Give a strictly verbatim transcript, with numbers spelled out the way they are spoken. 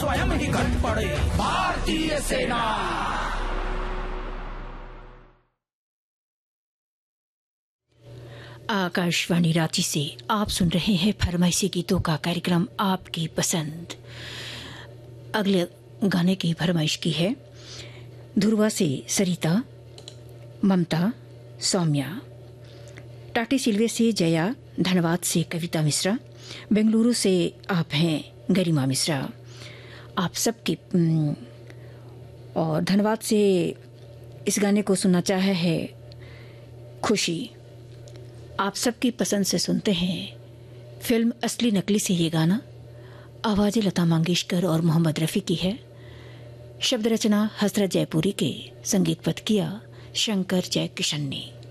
स्वयं ही कट पड़े भारतीय सेना। आकाशवाणी रांची से आप सुन रहे हैं फरमाइशी गीतों का कार्यक्रम आपकी पसंद। अगले गाने की फरमाइश की है ध्रुवा से सरिता, ममता, सौम्या, टाटी सिल्वे से जया, धनबाद से कविता मिश्रा, बेंगलुरु से आप हैं गरिमा मिश्रा। आप सबकी और धनबाद से इस गाने को सुनना चाहे है खुशी। आप सबकी पसंद से सुनते हैं फिल्म असली नकली से ये गाना। आवाज़ें लता मंगेशकर और मोहम्मद रफ़ी की है। शब्द रचना हसरत जयपुरी के, संगीतबद्ध किया शंकर जयकिशन ने।